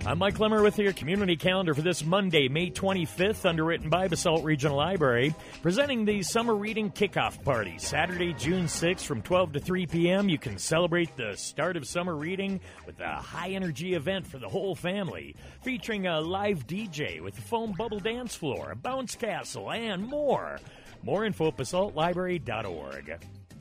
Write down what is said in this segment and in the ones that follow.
I'm Mike Lemmer with your community calendar for this Monday, May 25th, underwritten by Basalt Regional Library, presenting the Summer Reading Kickoff Party. Saturday, June 6th from 12 to 3 p.m. You can celebrate the start of summer reading with a high-energy event for the whole family, featuring a live DJ with a foam bubble dance floor, a bounce castle, and more. More info at basaltlibrary.org.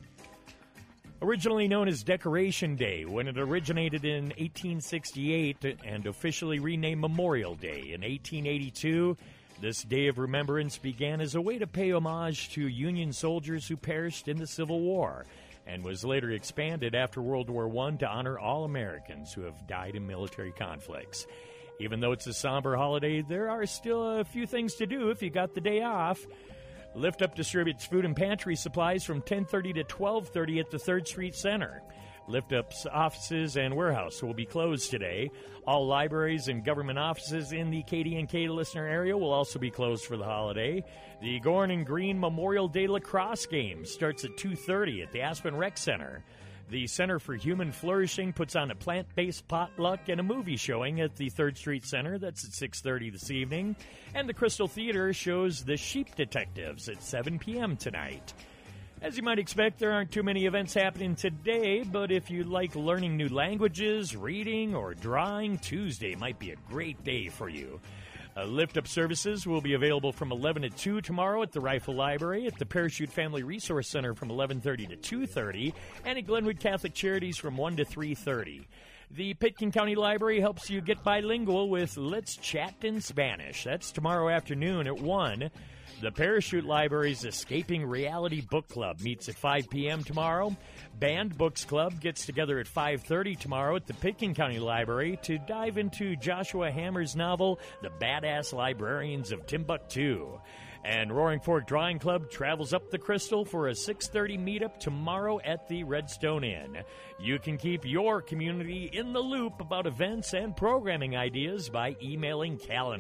Originally known as Decoration Day when it originated in 1868 and officially renamed Memorial Day in 1882, this day of remembrance began as a way to pay homage to Union soldiers who perished in the Civil War and was later expanded after World War I to honor all Americans who have died in military conflicts. Even though it's a somber holiday, there are still a few things to do if you got the day off. Lift Up distributes food and pantry supplies from 10:30 to 12:30 at the 3rd Street Center. Lift Up's offices and warehouse will be closed today. All libraries and government offices in the KDNK listener area will also be closed for the holiday. The Gorn and Green Memorial Day Lacrosse game starts at 2:30 at the Aspen Rec Center. The Center for Human Flourishing puts on a plant-based potluck and a movie showing at the 3rd Street Center. That's at 6:30 this evening. And the Crystal Theater shows The Sheep Detectives at 7 p.m. tonight. As you might expect, there aren't too many events happening today, but if you like learning new languages, reading, or drawing, Tuesday might be a great day for you. Lift Up services will be available from 11 to 2 tomorrow at the Rifle Library, at the Parachute Family Resource Center from 11:30 to 2:30, and at Glenwood Catholic Charities from 1 to 3:30. The Pitkin County Library helps you get bilingual with Let's Chat in Spanish. That's tomorrow afternoon at 1. The Parachute Library's Escaping Reality Book Club meets at 5 p.m. tomorrow. Banned Books Club gets together at 5:30 tomorrow at the Pitkin County Library to dive into Joshua Hammer's novel, The Badass Librarians of Timbuktu. And Roaring Fork Drawing Club travels up the Crystal for a 6:30 meetup tomorrow at the Redstone Inn. You can keep your community in the loop about events and programming ideas by emailing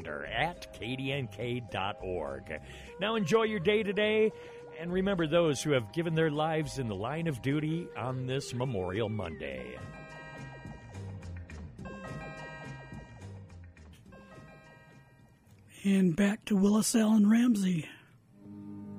calendar@kdnk.org. Now enjoy your day today, and remember those who have given their lives in the line of duty on this Memorial Monday. And back to Willis Allen Ramsey.